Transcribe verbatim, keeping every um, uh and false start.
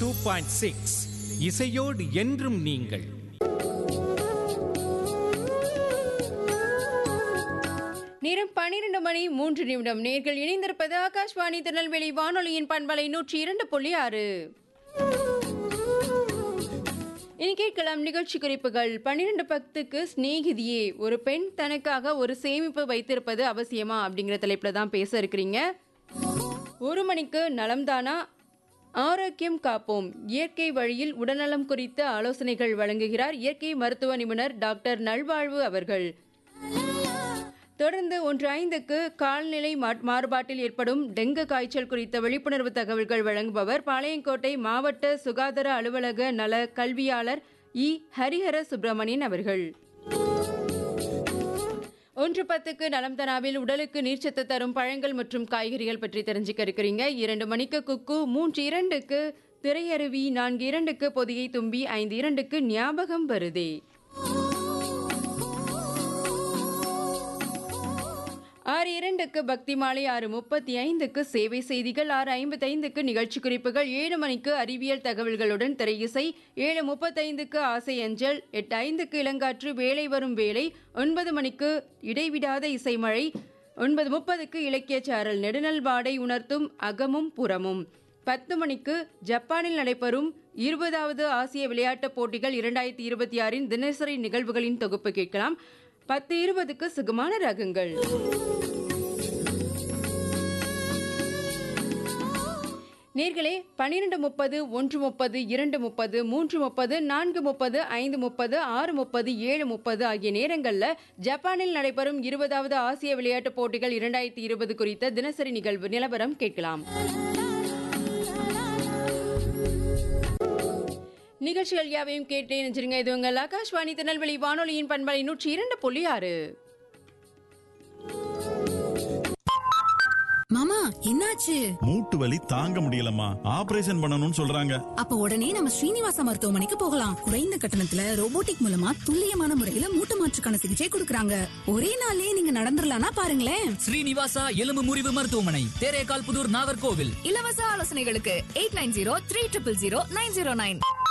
Two point six இசையோடு என்றும் நீங்கள். நேரம் பன்னிரண்டு மணி மூன்று நிமிடம். நேர்கள் இணைந்திருப்பது ஆகாஷ்வாணி திருநெல்வேலி வானொலியின் பண்பலை நூற்றி இரண்டு புள்ளி ஆறு. இனி கேட்கலாம் நிகழ்ச்சி குறிப்புகள். பன்னிரண்டு பத்துக்கு ஸ்நேகிதியே, ஒரு பெண் தனக்காக ஒரு சேமிப்பு வைத்திருப்பது அவசியமா அப்படிங்கிற தலைப்புல தான் பேச இருக்கிறீங்க. ஒரு மணிக்கு நலம்தானா, ஆரோக்கியம் காப்போம், இயற்கை வழியில் உடல்நலம் குறித்த ஆலோசனைகள் வழங்குகிறார் இயற்கை மருத்துவ நிபுணர் டாக்டர் நல்வாழ்வு அவர்கள். தொடர்ந்து ஒன்று ஐந்துக்கு கால்நிலை மாறுபாட்டில் ஏற்படும் டெங்கு காய்ச்சல் குறித்த விழிப்புணர்வு தகவல்கள் வழங்குபவர் பாளையங்கோட்டை மாவட்ட சுகாதார அலுவலக நல கல்வியாளர் இ ஹரிஹர சுப்பிரமணியன் அவர்கள். ஒன்று பத்துக்கு நலம்தனாவில் உடலுக்கு நீர்ச்சத்து தரும் பழங்கள் மற்றும் காய்கறிகள் பற்றி தெரிஞ்சுக்க இருக்கிறீங்க. இரண்டு மணிக்கு குக்கு, மூன்று இரண்டுக்கு திரையருவி, நான்கு இரண்டுக்கு பொதிகை தும்பி, ஐந்து இரண்டுக்கு ஞாபகம் வருதே. ஆறு இரண்டுக்கு பக்தி மாலை, ஆறு முப்பத்தி ஐந்துக்கு சேவை செய்திகள், ஆறு ஐம்பத்தி ஐந்துக்கு நிகழ்ச்சி குறிப்புகள், ஏழு மணிக்கு அறிவியல் தகவல்களுடன் திரை இசை, ஏழு முப்பத்தைந்துக்கு ஆசை அஞ்சல், எட்டு ஐந்துக்கு இளங்காற்று வேலை வரும் வேலை, ஒன்பது மணிக்கு இடைவிடாத இசைமழை, ஒன்பது முப்பதுக்கு இலக்கிய சாரல் நெடுநல் வாடை உணர்த்தும் அகமும் புறமும், பத்து மணிக்கு ஜப்பானில் நடைபெறும் இருபதாவது ஆசிய விளையாட்டுப் போட்டிகள் இரண்டாயிரத்தி இருபத்தி ஆறின் தினசரி நிகழ்வுகளின் தொகுப்பு கேட்கலாம். பத்து இருபதுக்கு சுகமான ரகங்கள். நேர்களே, பன்னிரண்டு முப்பது, ஒன்று முப்பது, இரண்டு முப்பது, மூன்று முப்பது, நான்கு முப்பது, ஐந்து முப்பது, ஆறு முப்பது, ஏழு முப்பது ஆகிய நேரங்களில் ஜப்பானில் நடைபெறும் இருபதாவது ஆசிய விளையாட்டுப் போட்டிகள் இரண்டாயிரத்தி இருபது குறித்த தினசரி நிகழ்வு நிலவரம் கேட்கலாம். நிகழ்ச்சிகள் யாவையும் கேட்டே நினைச்சிருங்க. இது உங்கள் ஆகாஷ்வாணி திருநெல்வேலி வானொலியின் பண்பலை நூற்றி இரண்டு புள்ளி ஆறு. மாமா, என்னாச்சு? மூட்டு வலி தாங்க முடியலம்மா, ஆபரேஷன் பண்ணணும்னு சொல்றாங்க. அப்ப உடனே நம்ம ஸ்ரீனிவாச மருத்துவமனைக்கு போகலாம். குறைந்த கட்டணத்துல ரோபோட்டிக் மூலமா துல்லியமான முறையில மூட்டு மாற்றுக்கான சிகிச்சை கொடுக்கறாங்க. ஒரே நாளே நீங்க நடந்துடலாம்னா பாருங்களேன். ஸ்ரீனிவாசா எலும்பு முறிவு மருத்துவமனை, தேரேகால் புதூர், நாகர்கோவில். இலவச ஆலோசனைகளுக்கு eight nine zero three triple zero nine zero nine.